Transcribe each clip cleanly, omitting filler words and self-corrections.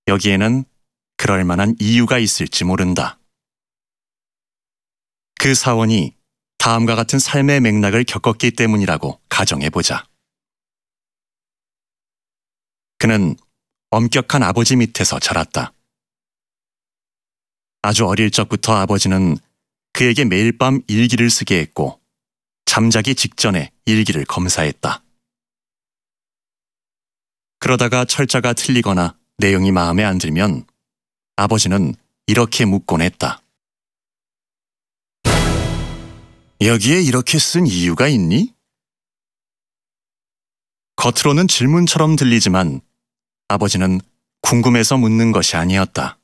여기에는 그럴 만한 이유가 있을지 모른다. 그 사원이 다음과 같은 삶의 맥락을 겪었기 때문이라고 가정해보자. 그는 엄격한 아버지 밑에서 자랐다. 아주 어릴 적부터 아버지는 그에게 매일 밤 일기를 쓰게 했고 잠자기 직전에 일기를 검사했다. 그러다가 철자가 틀리거나 내용이 마음에 안 들면 아버지는 이렇게 묻곤 했다. 여기에 이렇게 쓴 이유가 있니? 겉으로는 질문처럼 들리지만 아버지는 궁금해서 묻는 것이 아니었다.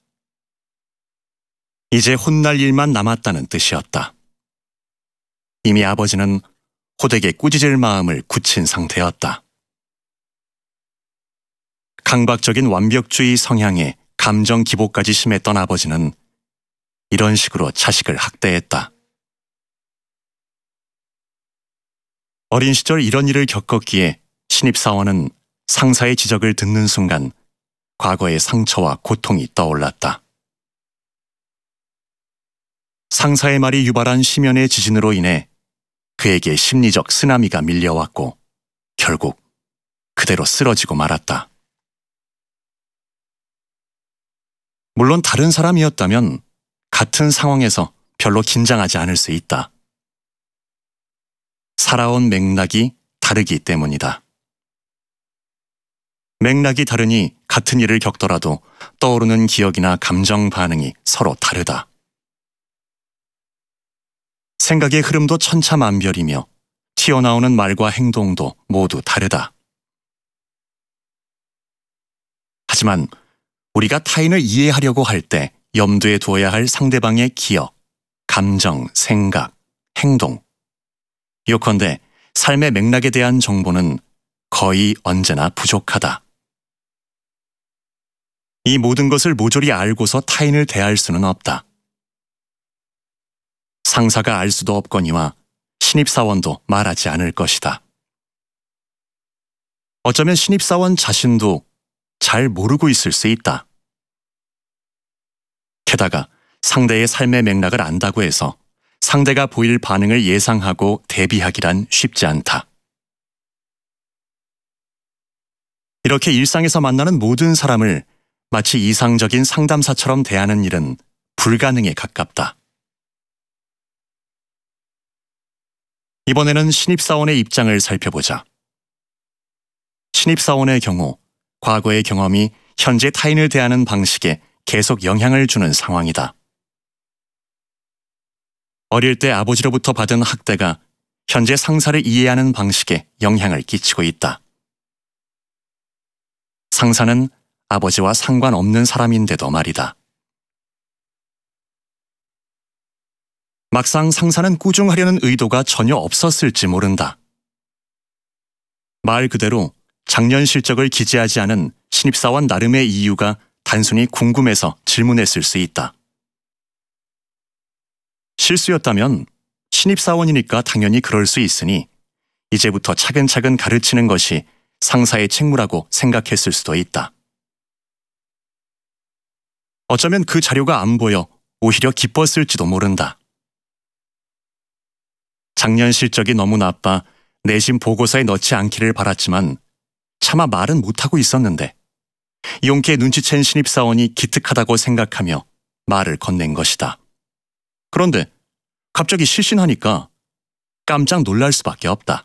이제 혼날 일만 남았다는 뜻이었다. 이미 아버지는 호되게 꾸짖을 마음을 굳힌 상태였다. 강박적인 완벽주의 성향에 감정 기복까지 심했던 아버지는 이런 식으로 자식을 학대했다. 어린 시절 이런 일을 겪었기에 신입사원은 상사의 지적을 듣는 순간 과거의 상처와 고통이 떠올랐다. 상사의 말이 유발한 심연의 지진으로 인해 그에게 심리적 쓰나미가 밀려왔고 결국 그대로 쓰러지고 말았다. 물론 다른 사람이었다면 같은 상황에서 별로 긴장하지 않을 수 있다. 살아온 맥락이 다르기 때문이다. 맥락이 다르니 같은 일을 겪더라도 떠오르는 기억이나 감정 반응이 서로 다르다. 생각의 흐름도 천차만별이며 튀어나오는 말과 행동도 모두 다르다. 하지만 우리가 타인을 이해하려고 할 때 염두에 두어야 할 상대방의 기억, 감정, 생각, 행동, 요컨대 삶의 맥락에 대한 정보는 거의 언제나 부족하다. 이 모든 것을 모조리 알고서 타인을 대할 수는 없다. 상사가 알 수도 없거니와 신입사원도 말하지 않을 것이다. 어쩌면 신입사원 자신도 잘 모르고 있을 수 있다. 게다가 상대의 삶의 맥락을 안다고 해서 상대가 보일 반응을 예상하고 대비하기란 쉽지 않다. 이렇게 일상에서 만나는 모든 사람을 마치 이상적인 상담사처럼 대하는 일은 불가능에 가깝다. 이번에는 신입사원의 입장을 살펴보자. 신입사원의 경우 과거의 경험이 현재 타인을 대하는 방식에 계속 영향을 주는 상황이다. 어릴 때 아버지로부터 받은 학대가 현재 상사를 이해하는 방식에 영향을 끼치고 있다. 상사는 아버지와 상관없는 사람인데도 말이다. 막상 상사는 꾸중하려는 의도가 전혀 없었을지 모른다. 말 그대로 작년 실적을 기재하지 않은 신입사원 나름의 이유가 단순히 궁금해서 질문했을 수 있다. 실수였다면 신입사원이니까 당연히 그럴 수 있으니 이제부터 차근차근 가르치는 것이 상사의 책무라고 생각했을 수도 있다. 어쩌면 그 자료가 안 보여 오히려 기뻤을지도 모른다. 작년 실적이 너무 나빠 내신 보고서에 넣지 않기를 바랐지만 차마 말은 못하고 있었는데 용케 눈치챈 신입사원이 기특하다고 생각하며 말을 건넨 것이다. 그런데 갑자기 실신하니까 깜짝 놀랄 수밖에 없다.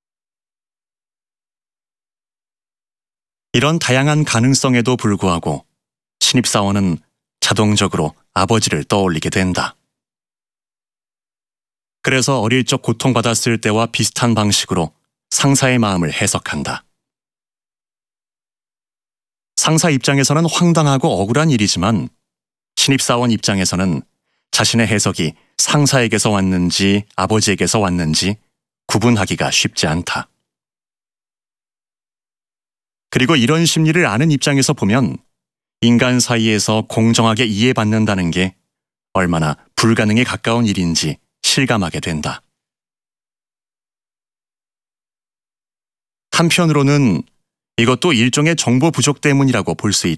이런 다양한 가능성에도 불구하고 신입사원은 자동적으로 아버지를 떠올리게 된다. 그래서 어릴 적 고통받았을 때와 비슷한 방식으로 상사의 마음을 해석한다. 상사 입장에서는 황당하고 억울한 일이지만 신입사원 입장에서는 자신의 해석이 상사에게서 왔는지 아버지에게서 왔는지 구분하기가 쉽지 않다. 그리고 이런 심리를 아는 입장에서 보면 인간 사이에서 공정하게 이해받는다는 게 얼마나 불가능에 가까운 일인지 실감하게 된다. 한편으로는 이것도 일종의 정보 부족 때문이라고 볼 수 있다.